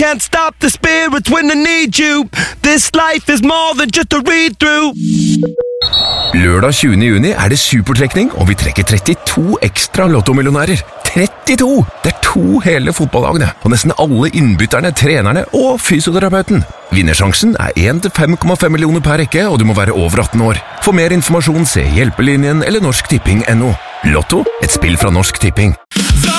can't stop the spirits when they need you. This life is more than just a read-through. Lørdag 20. juni det supertrekning, og vi trekker 32 ekstra lottomillionærer. 32! Det 2 hele fotballagene, og nesten alle innbytterne, trenerne og fysioterapeuten. Vinnersjansen 1 til 5,5 millioner per rekke, og du må være over 18 år. For mer informasjon se Hjelpelinjen eller Norsk Tipping.no. Lotto, et spill fra Norsk Tipping.